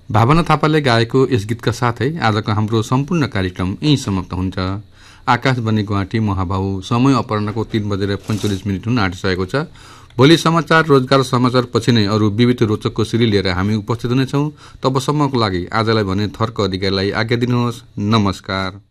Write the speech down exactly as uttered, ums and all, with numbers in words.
भावना थापाले गाएको यस गीतका साथै आजको हाम्रो सम्पूर्ण कार्यक्रम यही समाप्त हुन्छ। आकाशवाणी गुवाहाटी महाभाउ समय अपराह्नको तीन बजेर पैंचालिस मिनट हुन आँटिसकेको छ। भोलि समाचार रोजगार समाचार पछि नै अरू विविध रोचकको सिरी लिएर हामी उपस्थित हुनेछौँ। तबसम्मको लागि आजलाई भने थर्क अधिकारीलाई आज्ञा दिनुहोस्। नमस्कार।